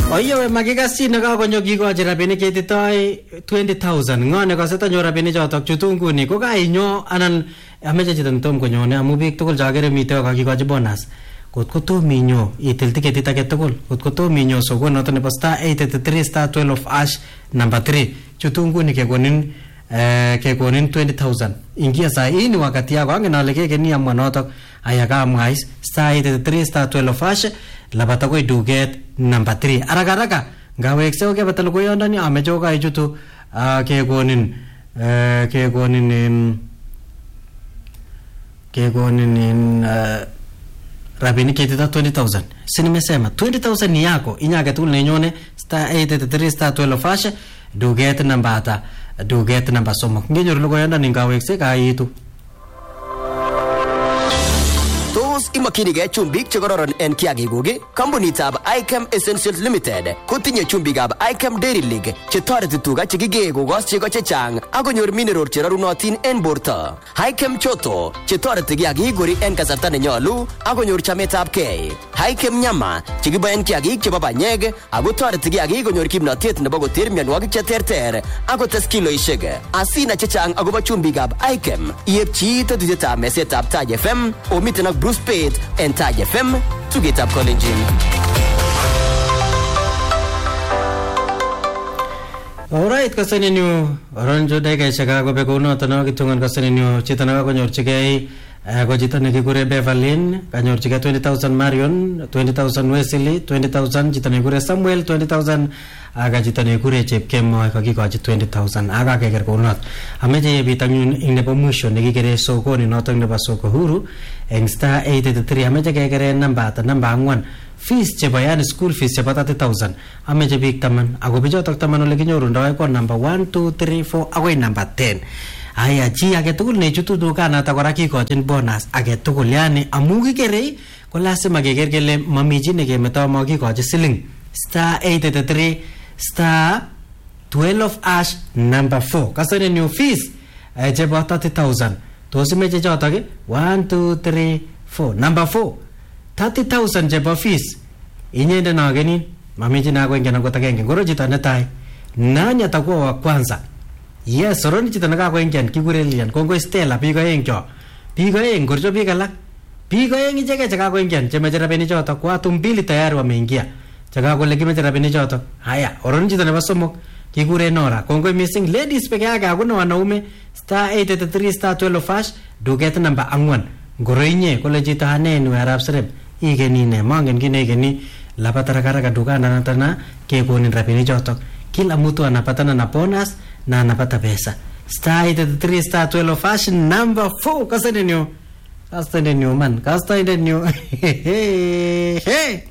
Oye makikasi nakakonyo kikochi rabinik chetitoi 20,000 ngone kasetanyo rabinik chotok chutu nguni ko kainyo anan ameche chito netom konyone amu biik tugul chakere mitei kakikochi bonus kotko tom inyo itil tiketit age tugul kotko tom inyo sokon noto nebo star 883 star 12 hash number 3 chutu nguni kekonin 20,000 ingia saa hii ni wakati yako angen ale kekeni amwa notok aya kamwais star 883 star 12 hash labata koy duget number 3 arakaraka ngawekse okebata logoyondoni ameche kokaichutu kekonin rabinik chetita 20,000 sinimesema 20,000 ni yako inyake tugul nenyone star 883 star 12 hash duget number ata duget number somok ngenyoru logoyondoni ngawekse kaitu Imakinige chumbik chekororon en kiagikuk kampunitab ICAM Essentials Limited kotinye chumbikab ICAM Dairy League chetoreti tuga chekikee kokos chego chechang akonyor mineral cherorunotin en borto. ICAM Choto chetoreti kiagik kori en kasarta nenyolu akonyor chametabgei. ICAM Nyama chekiboen kiagik chebo banyek akotoreti kiagik konyor kimnotet nebo koter mionwogik cheterter akotes kiloishek. Asina chechang akobo chumbikab ICAM iepchi tetutyetab mesetab Taj FM omiten ak Bruce and Taj FM to get up college. Alright, kasaninyo Ronjo dege Chicago begono tano kitungan kasaninyo chitana konyorchigei ko chito nekikure Beverlyn kanyorchigei 20,000 Marion 20,000 Wesley 20,000 chito nekikure Samuel 20,000 aga chito nekikure Chepkemoi kakikochi 20,000 aga keker konot ameche yebitanyun ing nebo mwisho nekikere sokoni notok nebo soko huru eng star 883 ameche kekere namba 4 fees chebo yani school fees chebo 30,000 ameche biik 10 ako bichotok 10 ole kinyorundoi ko number 1 2 3 4 akoi number 10 aya chi age tugul nechutu dukanata kora kikochin bonus age tugul yani amu kikerei ko lazima keker kele mami chi nekemeto makikochi siling star 883 star 12 hash number 4 kasane new fees chebo 30,000 tos imeche chotok 1 2 3 4 number 4 30,000 chebo fees inyende nagenin mami chi nakoingen akot agenge ngoro chito netai nani atakuwa wa kwanza. Yes, soroni chito nakakoingen kikure Lilian kongoi Stella biik aeng cho biik aeng ngorcho biik alak biik aeng icheke chekakoingen chemeche rabinik chotok watu mbili tayari wameingia chekakole kimeche rabinik chotok haya oroni chito nebo somok kikure Nora kongoi missing ladies peke yake hakuna wanaume star 883 star 12 hash duket number 4 ngoro inye kole chito anenu arab serem igenine mangen kine igeni lapata rakaraka dukana natana kekonin rabinik chotok kila mtu anapatana na bonus na anapata pesa star 883 star 12 hash number 4 kasende new man kasta inde new hey